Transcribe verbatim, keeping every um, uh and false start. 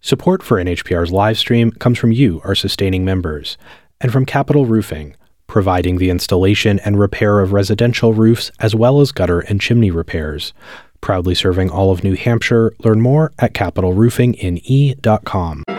Support for N H P R's live stream comes from you, our sustaining members, and from Capital Roofing, providing the installation and repair of residential roofs as well as gutter and chimney repairs. Proudly serving all of New Hampshire. Learn more at capital roofing n e dot com.